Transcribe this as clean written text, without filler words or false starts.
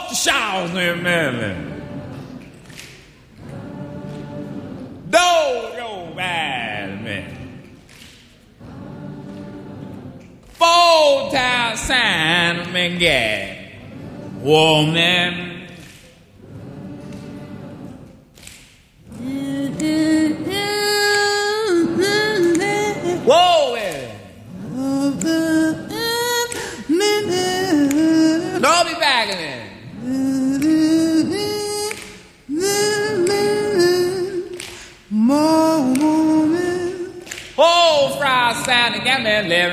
the showers, man. Yo, man. 4,000 men get woman. Whoa, don't be back in there. Oh, Friday, Saturday, got me living.